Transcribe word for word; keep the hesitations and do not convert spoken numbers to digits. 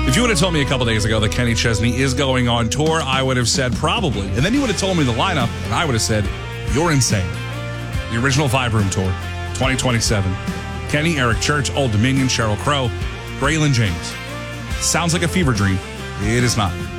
If you would have told me a couple days ago that Kenny Chesney is going on tour, I would have said probably. And then you would have told me the lineup, and I would have said, you're insane. The original Vibe Room Tour, twenty twenty-seven. Kenny, Eric Church, Old Dominion, Sheryl Crow, Braylon James. Sounds like a fever dream. It is not.